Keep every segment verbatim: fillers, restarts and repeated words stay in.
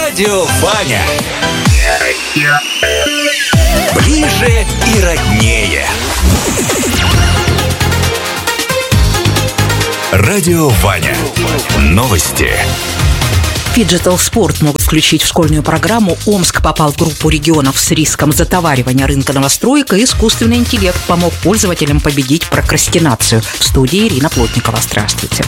Радио Ваня. Ближе и роднее. Радио Ваня. Новости. Фиджитал Спорт могут включить в школьную программу. Омск попал в группу регионов с риском затоваривания рынка новостроек, и искусственный интеллект помог пользователям победить прокрастинацию. В студии Ирина Плотникова. Здравствуйте.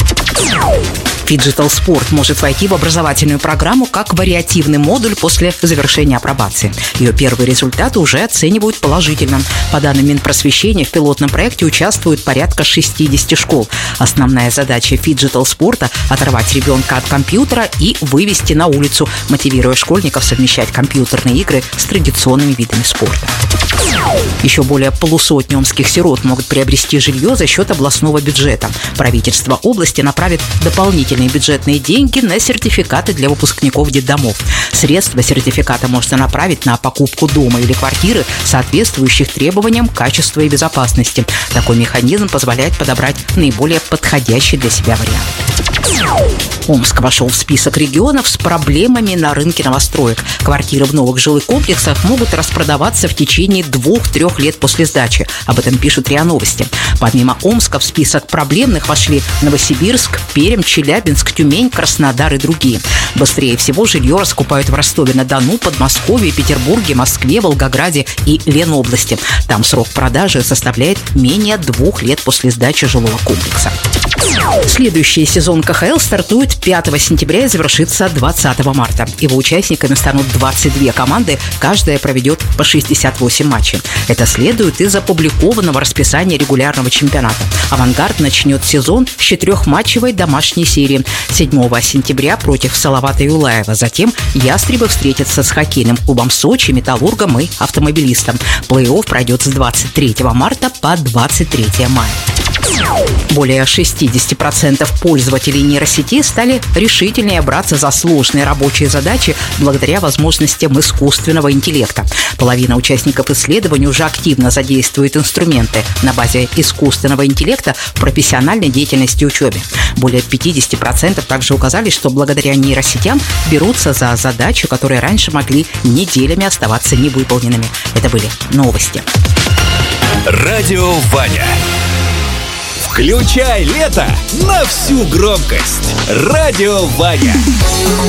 Фиджитал Спорт может войти в образовательную программу как вариативный модуль после завершения апробации. Ее первые результаты уже оценивают положительно. По данным Минпросвещения, в пилотном проекте участвуют порядка шестьдесят школ. Основная задача Фиджитал Спорта – оторвать ребенка от компьютера и вывести на улицу, мотивируя школьников совмещать компьютерные игры с традиционными видами спорта. Еще более полусотни омских сирот могут приобрести жилье за счет областного бюджета. Правительство области направит дополнительные бюджетные деньги на сертификаты для выпускников детдомов. Средства сертификата можно направить на покупку дома или квартиры, соответствующих требованиям качества и безопасности. Такой механизм позволяет подобрать наиболее подходящий для себя вариант. Омск вошел в список регионов с проблемами на рынке новостроек. Квартиры в новых жилых комплексах могут распродаваться в течение двух-трех лет после сдачи. Об этом пишут РИА Новости. Помимо Омска в список проблемных вошли Новосибирск, Пермь, Челябинск, Тюмень, Краснодар и другие. Быстрее всего жилье раскупают в Ростове-на-Дону, Подмосковье, Петербурге, Москве, Волгограде и Ленобласти. Там срок продажи составляет менее двух лет после сдачи жилого комплекса. Следующий сезон ка ха эл стартует пятого сентября и завершится двадцатого марта. Его участниками станут двадцать две команды, каждая проведет по шестьдесят восемь матчей. Это следует из опубликованного расписания регулярного чемпионата. «Авангард» начнет сезон с четырехматчевой домашней серии. седьмого сентября против Салавата Юлаева. Затем «Ястребы» встретятся с хоккейным клубом Сочи, Металлургом и Автомобилистом. Плей-офф пройдет с двадцать третьего марта по двадцать третьего мая. Более шестьдесят процентов пользователей нейросетей стали решительнее браться за сложные рабочие задачи благодаря возможностям искусственного интеллекта. Половина участников исследований уже активно задействует инструменты на базе искусственного интеллекта в профессиональной деятельности и учебе. Более пятьдесят процентов также указали, что благодаря нейросетям берутся за задачи, которые раньше могли неделями оставаться невыполненными. Это были новости. Радио Ваня. Включай лето на всю громкость. Радио Ваня.